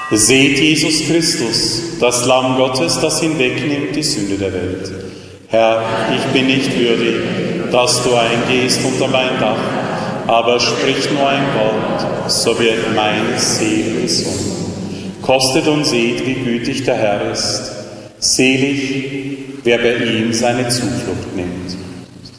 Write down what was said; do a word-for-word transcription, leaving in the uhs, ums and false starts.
Seht Jesus Christus, das Lamm Gottes, das hinwegnimmt die Sünde der Welt. Herr, ich bin nicht würdig, dass du eingehst unter mein Dach, aber sprich nur ein Wort, so wird meine Seele gesund. Kostet und seht, wie gütig der Herr ist. Selig, wer bei ihm seine Zuflucht nimmt.